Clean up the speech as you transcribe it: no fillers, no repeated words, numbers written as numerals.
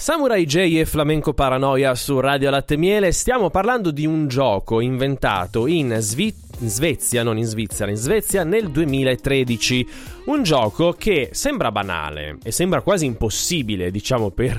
Samurai J e Flamenco Paranoia su Radio Latte Miele. Stiamo parlando di un gioco inventato in Svezia, non in Svizzera, in Svezia nel 2013. Un gioco che sembra banale e sembra quasi impossibile, diciamo, per